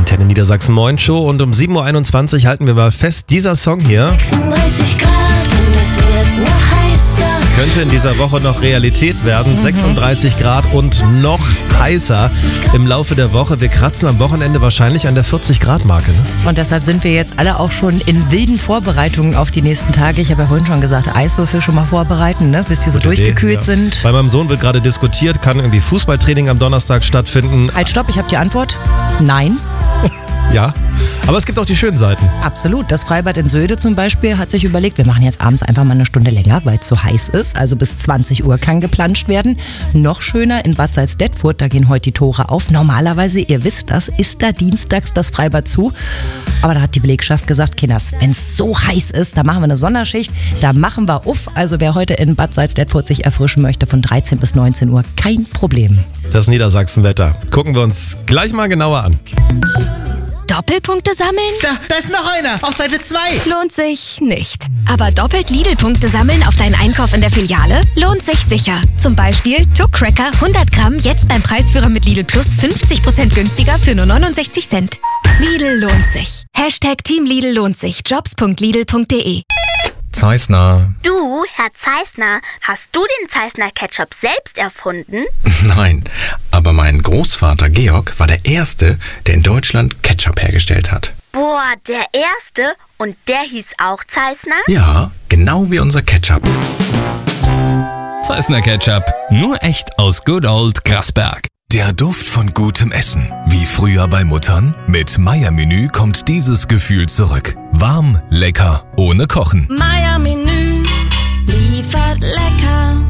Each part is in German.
Antenne Niedersachsen Morgenshow und um 7.21 Uhr halten wir mal fest, dieser Song hier 36 Grad und es wird noch heißer. könnte in dieser Woche noch Realität werden. 36 Grad und noch heißer im Laufe der Woche. Wir kratzen am Wochenende wahrscheinlich an der 40-Grad-Marke. Ne? Und deshalb sind wir jetzt alle auch schon in wilden Vorbereitungen auf die nächsten Tage. Ich habe ja vorhin schon gesagt, Eiswürfel schon mal vorbereiten, ne? Bis die so Gute durchgekühlt Idee, sind. Bei meinem Sohn wird gerade diskutiert, kann irgendwie Fußballtraining am Donnerstag stattfinden. Halt, stopp, ich habe die Antwort. Nein. Ja, aber es gibt auch die schönen Seiten. Absolut. Das Freibad in Söde zum Beispiel hat sich überlegt, wir machen jetzt abends einfach mal eine Stunde länger, weil es so heiß ist. Also bis 20 Uhr kann geplanscht werden. Noch schöner in Bad Salzdetfurt, da gehen heute die Tore auf. Normalerweise, ihr wisst das, ist da dienstags das Freibad zu. Aber da hat die Belegschaft gesagt, Kinders, wenn es so heiß ist, da machen wir eine Sonderschicht, da machen wir uff. Also wer heute in Bad Salzdetfurt sich erfrischen möchte, von 13 bis 19 Uhr, kein Problem. Das Niedersachsenwetter. Gucken wir uns gleich mal genauer an. Doppelpunkte sammeln? Da ist noch einer, auf Seite 2. Lohnt sich nicht. Aber doppelt Lidl-Punkte sammeln auf deinen Einkauf in der Filiale lohnt sich sicher. Zum Beispiel Tuck Cracker 100 Gramm jetzt beim Preisführer mit Lidl Plus 50% günstiger für nur 69 Cent. Lidl lohnt sich. Team Lidl lohnt sich. Jobs.lidl.de. Zeissner. Du, Herr Zeissner, hast du den Zeissner Ketchup selbst erfunden? Nein, aber mein Großvater Georg war der Erste, der in Deutschland Ketchup hergestellt hat. Boah, der Erste? Und der hieß auch Zeissner? Ja, genau wie unser Ketchup. Zeissner Ketchup, nur echt aus Good Old Grasberg. Der Duft von gutem Essen. Wie früher bei Muttern? Mit Meier-Menü kommt dieses Gefühl zurück. Warm, lecker, ohne Kochen. Meier-Menü liefert lecker.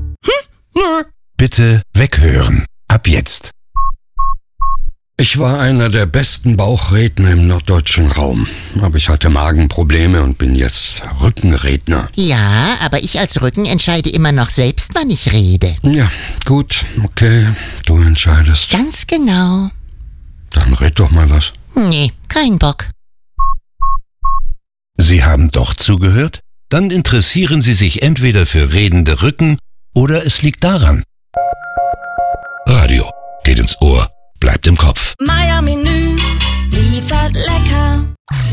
Bitte weghören. Ab jetzt. Ich war einer der besten Bauchredner im norddeutschen Raum. Aber ich hatte Magenprobleme und bin jetzt Rückenredner. Ja, aber ich als Rücken entscheide immer noch selbst, wann ich rede. Ja, gut, okay, du entscheidest. Ganz genau. Dann red doch mal was. Nee, kein Bock. Sie haben doch zugehört? Dann interessieren Sie sich entweder für redende Rücken oder es liegt daran. Radio geht ins Ohr, bleibt im Kopf. Meier-Menü liefert lecker.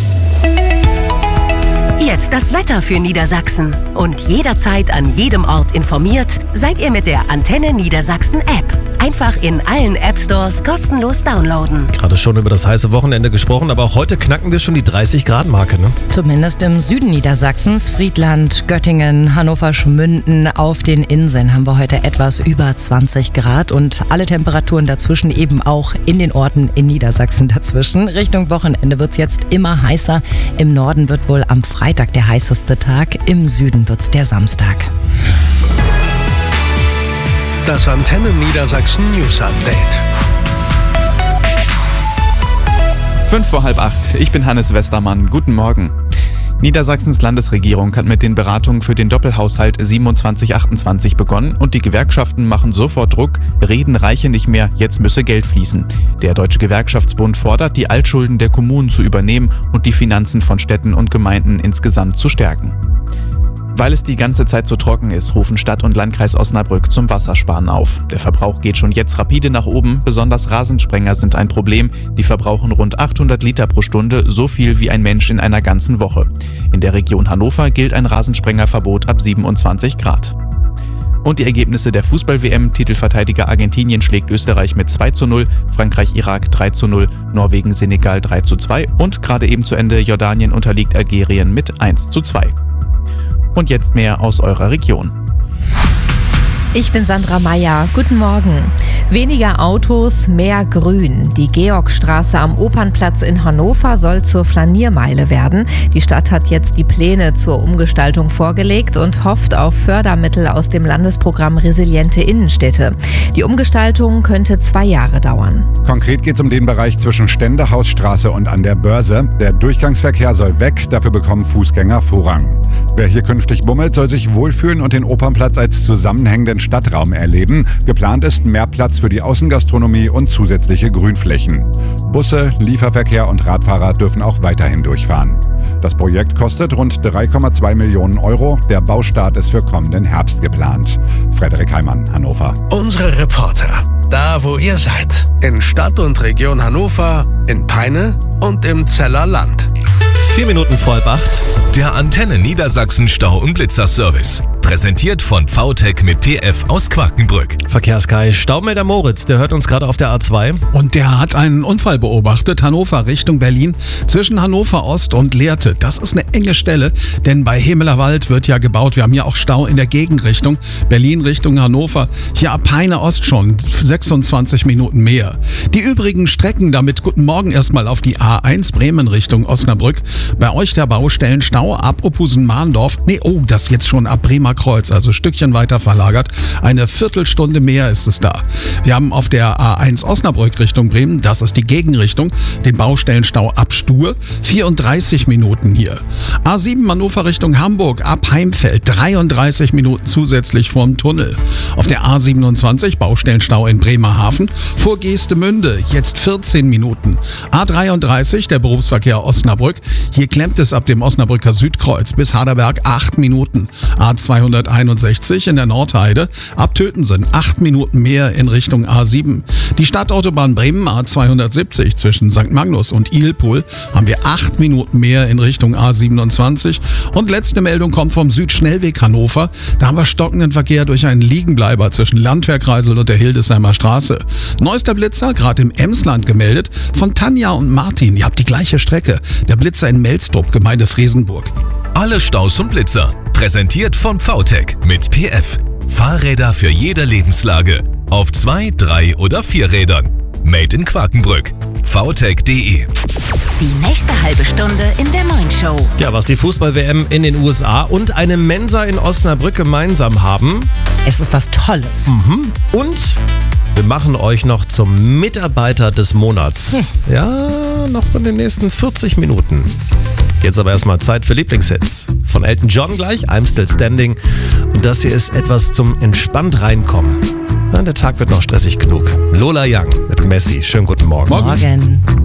Jetzt das Wetter für Niedersachsen. Und jederzeit an jedem Ort informiert, seid ihr mit der Antenne Niedersachsen App. Einfach in allen App-Stores kostenlos downloaden. Gerade schon über das heiße Wochenende gesprochen, aber auch heute knacken wir schon die 30-Grad-Marke, ne? Zumindest im Süden Niedersachsens, Friedland, Göttingen, Hannover-Schmünden, auf den Inseln haben wir heute etwas über 20 Grad und alle Temperaturen dazwischen eben auch in den Orten in Niedersachsen dazwischen. Richtung Wochenende wird es jetzt immer heißer. Im Norden wird wohl am Freitag der heißeste Tag, im Süden wird es der Samstag. Das Antenne Niedersachsen News Update. 7:55. Ich bin Hannes Westermann. Guten Morgen. Niedersachsens Landesregierung hat mit den Beratungen für den Doppelhaushalt 27/28 begonnen und die Gewerkschaften machen sofort Druck. Reden reiche nicht mehr, jetzt müsse Geld fließen. Der Deutsche Gewerkschaftsbund fordert, die Altschulden der Kommunen zu übernehmen und die Finanzen von Städten und Gemeinden insgesamt zu stärken. Weil es die ganze Zeit so trocken ist, rufen Stadt und Landkreis Osnabrück zum Wassersparen auf. Der Verbrauch geht schon jetzt rapide nach oben, besonders Rasensprenger sind ein Problem. Die verbrauchen rund 800 Liter pro Stunde, so viel wie ein Mensch in einer ganzen Woche. In der Region Hannover gilt ein Rasensprengerverbot ab 27 Grad. Und die Ergebnisse der Fußball-WM: Titelverteidiger Argentinien schlägt Österreich mit 2:0, Frankreich-Irak 3:0, Norwegen-Senegal 3:2 und gerade eben zu Ende Jordanien unterliegt Algerien mit 1:2. Und jetzt mehr aus eurer Region. Ich bin Sandra Meyer. Guten Morgen. Weniger Autos, mehr Grün. Die Georgstraße am Opernplatz in Hannover soll zur Flaniermeile werden. Die Stadt hat jetzt die Pläne zur Umgestaltung vorgelegt und hofft auf Fördermittel aus dem Landesprogramm Resiliente Innenstädte. Die Umgestaltung könnte 2 Jahre dauern. Konkret geht es um den Bereich zwischen Ständehausstraße und an der Börse. Der Durchgangsverkehr soll weg, dafür bekommen Fußgänger Vorrang. Wer hier künftig bummelt, soll sich wohlfühlen und den Opernplatz als zusammenhängenden Stadtraum erleben. Geplant ist mehr Platz für die Außengastronomie und zusätzliche Grünflächen. Busse, Lieferverkehr und Radfahrer dürfen auch weiterhin durchfahren. Das Projekt kostet rund 3,2 Millionen Euro. Der Baustart ist für kommenden Herbst geplant. Frederik Heimann, Hannover. Unsere Reporter. da wo ihr seid. In Stadt und Region Hannover, in Peine und im Zeller Land. 4 Minuten vor 8. Der Antenne Niedersachsen Stau- und Blitzerservice. Präsentiert von VTech mit PF aus Quakenbrück. Verkehrskai Staumelder Moritz, der hört uns gerade auf der A2. Und der hat einen Unfall beobachtet, Hannover Richtung Berlin, zwischen Hannover Ost und Lehrte. Das ist eine enge Stelle, denn bei Hemelerwald wird ja gebaut. Wir haben ja auch Stau in der Gegenrichtung, Berlin Richtung Hannover. Hier ab Peine Ost schon 26 Minuten mehr. Die übrigen Strecken, damit guten Morgen erstmal auf die A1 Bremen Richtung Osnabrück. Bei euch der Baustellenstau ab Ophusen-Mahndorf. Das ist jetzt schon ab Bremer Kreuz, also ein Stückchen weiter verlagert. Eine Viertelstunde mehr ist es da. Wir haben auf der A1 Osnabrück Richtung Bremen, das ist die Gegenrichtung, den Baustellenstau ab Stur, 34 Minuten hier. A7 Hannover Richtung Hamburg, ab Heimfeld, 33 Minuten zusätzlich vorm Tunnel. Auf der A27 Baustellenstau in Bremerhaven, vor Geestemünde, jetzt 14 Minuten. A33, der Berufsverkehr Osnabrück, hier klemmt es ab dem Osnabrücker Südkreuz bis Harderberg 8 Minuten. A261 in der Nordheide, ab Tötensen 8 Minuten mehr in Richtung A7. Die Stadtautobahn Bremen A270 zwischen St. Magnus und Ilpohl haben wir 8 Minuten mehr in Richtung A27. Und letzte Meldung kommt vom Südschnellweg Hannover. Da haben wir stockenden Verkehr durch einen Liegenbleiber zwischen Landwehrkreisel und der Hildesheimer Straße. Neuester Blitzer, gerade im Emsland gemeldet, von Tanja und Martin. Ihr habt die gleiche Strecke. Der Blitzer in Melstrup, Gemeinde Fresenburg. Alle Staus und Blitzer. Präsentiert von VTech mit PF. Fahrräder für jede Lebenslage. Auf 2, 3 oder 4 Rädern. Made in Quakenbrück. VTech.de. Die nächste halbe Stunde in der Moin Show. Ja, was die Fußball-WM in den USA und eine Mensa in Osnabrück gemeinsam haben. Es ist was Tolles. Und wir machen euch noch zum Mitarbeiter des Monats. Ja, noch in den nächsten 40 Minuten. Jetzt aber erstmal Zeit für Lieblingshits. Von Elton John gleich, I'm Still Standing. Und das hier ist etwas zum entspannt reinkommen. Ja, der Tag wird noch stressig genug. Lola Young mit Messi. Schönen guten Morgen. Morgen.